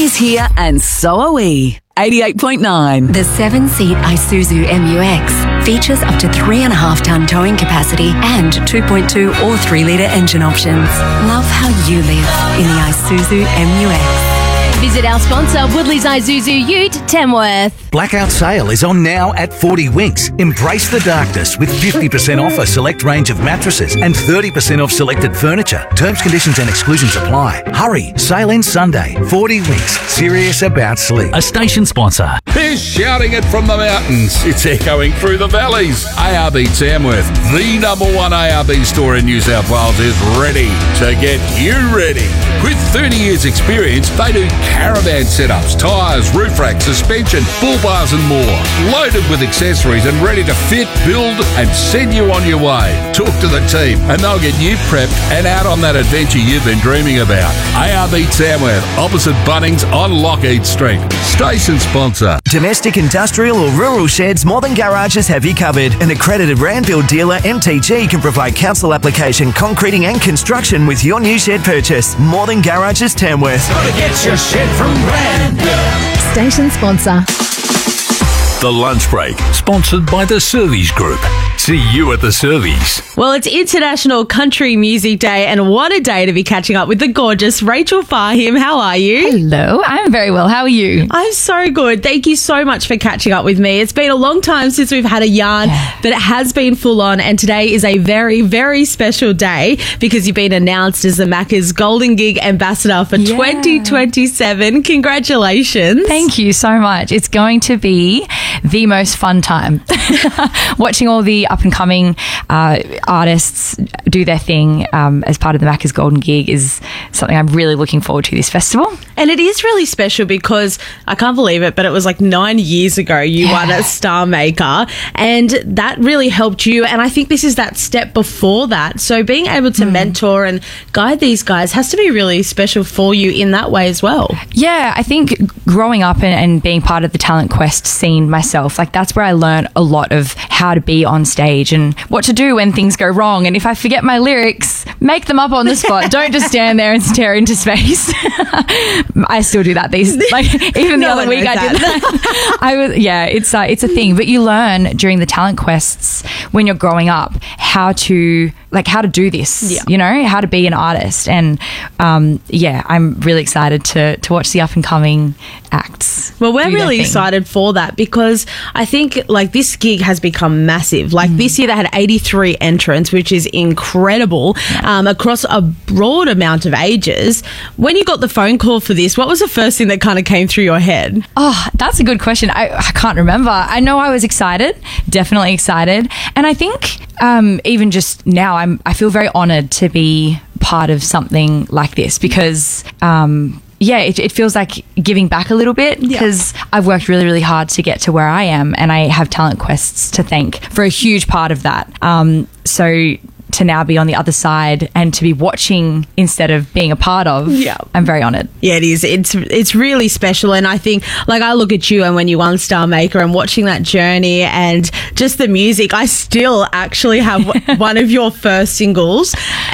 is here and so are we. 88.9. The 7-seat Isuzu MU-X features up to 3.5-ton towing capacity and 2.2 or 3-litre engine options. Love how you live in the Isuzu MU-X. Visit our sponsor, Woodley's Isuzu Ute, Tamworth. Blackout sale is on now at 40 Winks. Embrace the darkness with 50% off a select range of mattresses and 30% off selected furniture. Terms, conditions and exclusions apply. Hurry, sale ends Sunday. 40 Winks, serious about sleep. A station sponsor. They're shouting it from the mountains. It's echoing through the valleys. ARB Tamworth, the number one ARB store in New South Wales, is ready to get you ready. With 30 years experience, they do caravan setups, tyres, roof racks, suspension, bull bars and more. Loaded with accessories and ready to fit, build and send you on your way. Talk to the team and they'll get you prepped and out on that adventure you've been dreaming about. ARB Tamworth, opposite Bunnings on Lockheed Street. Station sponsor. Domestic, industrial or rural sheds, More Than Garages have you covered. An accredited Randbuild dealer, MTG, can provide council application, concreting and construction with your new shed purchase. More Than Garages Tamworth. Gotta get your shed from Randbuild. Station sponsor. The Lunch Break, sponsored by the Servies Group. See you at the Servies. Well, it's International Country Music Day, and what a day to be catching up with the gorgeous Rachel Fahim. How are you? Hello, I'm very well. How are you? I'm so good. Thank you so much for catching up with me. It's been a long time since we've had a yarn, but it has been full on, and today is a very, very special day because you've been announced as the Macca's Golden Gig Ambassador for 2027. Congratulations. Thank you so much. It's going to be the most fun time. Watching all the up-and-coming artists do their thing as part of the Macca's Golden Gig is something I'm really looking forward to this festival. And it is really special because, I can't believe it, but it was like 9 years ago you won a Star Maker, and that really helped you. And I think this is that step before that. So being able to mentor and guide these guys has to be really special for you in that way as well. Yeah, I think growing up and being part of the Talent Quest scene myself, like that's where I learned a lot of how to be on stage and what to do when things go wrong. And if I forget my lyrics, make them up on the spot. Don't just stand there and stare into space. I still do that even the other week I did that. It's a thing. But you learn during the Talent Quests when you're growing up how to do this, how to be an artist. And I'm really excited to watch the up and coming acts. Well, we're really excited for that because I think this gig has become massive. This year they had 83 entrants, which is incredible, across a broad amount of ages. When you got the phone call for this, what was the first thing that kind of came through your head? Oh, that's a good question. I can't remember. I know I was excited, definitely excited. And I think even just now, I feel very honoured to be part of something like this because it feels like giving back a little bit because I've worked really, really hard to get to where I am, and I have Talent Quests to thank for a huge part of that. So to now be on the other side and to be watching instead of being a part of, I'm very honoured. Yeah, it is. It's really special, and I think I look at you and when you won Star Maker and watching that journey and just the music, I still actually have one of your first singles.